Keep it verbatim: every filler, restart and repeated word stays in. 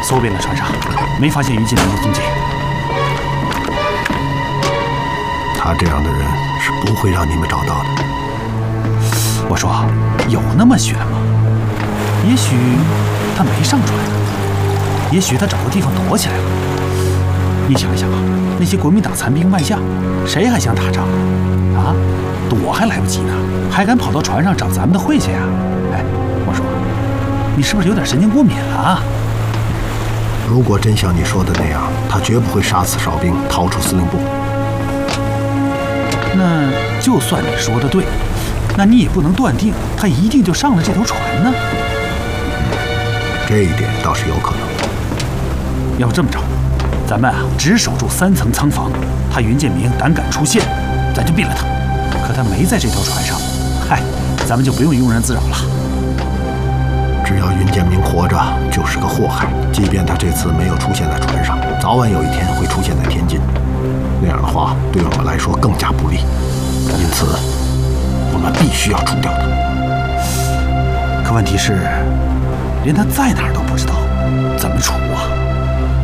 搜遍了船上，没发现于建明的踪迹。 他这样的人是不会让你们找到的。 我说，有那么悬吗？也许他没上船呢，也许他找个地方躲起来了。你想一想啊，那些国民党残兵败将，谁还想打仗啊？躲还来不及呢，还敢跑到船上找咱们的晦气啊？哎，我说，你是不是有点神经过敏了啊？ 如果真像你说的那样，他绝不会杀死哨兵，逃出司令部。 那就算你说的对，那你也不能断定他一定就上了这条船呢。 这一点倒是有可能。 要不这么着，咱们啊只守住三层仓房，他云建明胆敢出现，咱就毙了他。可他没在这条船上，嗨，咱们就不用庸人自扰了。 只要云建明活着，就是个祸害。即便他这次没有出现在船上，早晚有一天会出现在天津。那样的话，对我们来说更加不利。因此，我们必须要除掉他。 可问题是，连他在哪儿都不知道，怎么除啊？